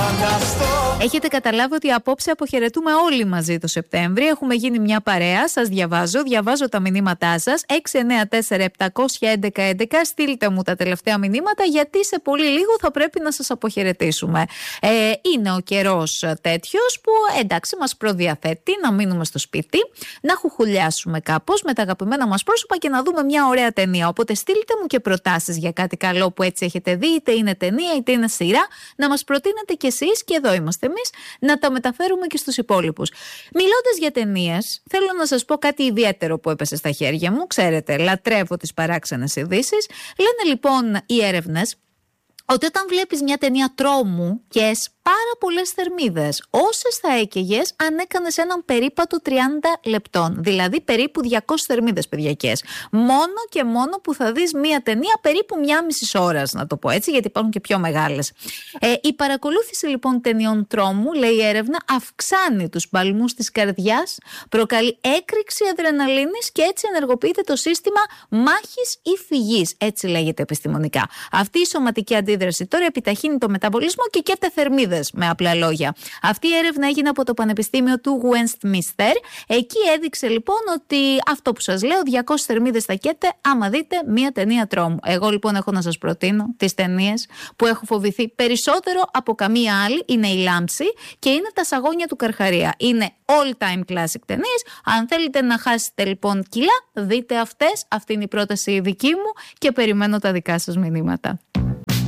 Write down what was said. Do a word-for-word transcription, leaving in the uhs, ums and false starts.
Έχετε καταλάβει ότι απόψε αποχαιρετούμε όλοι μαζί το Σεπτέμβρη. Έχουμε γίνει μια παρέα. Σας διαβάζω, διαβάζω τα μηνύματά σας. έξι εννέα τέσσερα επτά ένα ένα ένα ένα. Στείλτε μου τα τελευταία μηνύματα, γιατί σε πολύ λίγο θα πρέπει να σας αποχαιρετήσουμε. Ε, είναι ο καιρός τέτοιος που εντάξει μας προδιαθέτει να μείνουμε στο σπίτι, να χουχουλιάσουμε κάπως με τα αγαπημένα μας πρόσωπα και να δούμε μια ωραία ταινία. Οπότε στείλτε μου και προτάσεις για κάτι καλό που έτσι έχετε δει, είτε είναι ταινία είτε είναι σειρά, να μας προτείνετε κι εσείς, και εδώ είμαστε εμείς, να τα μεταφέρουμε και στους υπόλοιπους. Μιλώντας για ταινίες, θέλω να σας πω κάτι ιδιαίτερο που έπεσε στα χέρια μου. Ξέρετε, λατρεύω τις παράξενες ειδήσεις. Λένε λοιπόν οι έρευνες ότι όταν βλέπεις μια ταινία τρόμου και έχεις πάρα πολλές θερμίδες, όσες θα έκαιγες αν έκανες έναν περίπατο τριάντα λεπτών. Δηλαδή περίπου διακόσιες θερμίδες, παιδιακές. Μόνο και μόνο που θα δεις μια ταινία περίπου μια μισή ώρας, να το πω έτσι, γιατί υπάρχουν και πιο μεγάλες. Ε, η παρακολούθηση λοιπόν ταινιών τρόμου, λέει η έρευνα, αυξάνει τους παλμούς της καρδιάς, προκαλεί έκρηξη αδρεναλίνης και έτσι ενεργοποιείται το σύστημα μάχης ή φυγής. Έτσι λέγεται επιστημονικά. Αυτή η σωματική αντίδραση τώρα επιταχύνει το μεταβολισμό και καίτε θερμίδες. Με απλά λόγια. Αυτή η έρευνα έγινε από το Πανεπιστήμιο του Westminster. Εκεί έδειξε λοιπόν ότι αυτό που σας λέω, διακόσιες θερμίδες θα καίτε άμα δείτε μία ταινία τρόμου. Εγώ λοιπόν έχω να σας προτείνω τις ταινίες που έχω φοβηθεί περισσότερο από καμία άλλη. Είναι η Λάμψη και είναι τα Σαγόνια του Καρχαρία. Είναι all time classic ταινίες. Αν θέλετε να χάσετε λοιπόν κιλά, δείτε αυτές. Αυτή είναι η πρόταση δική μου και περιμένω τα δικά σας μηνύματα.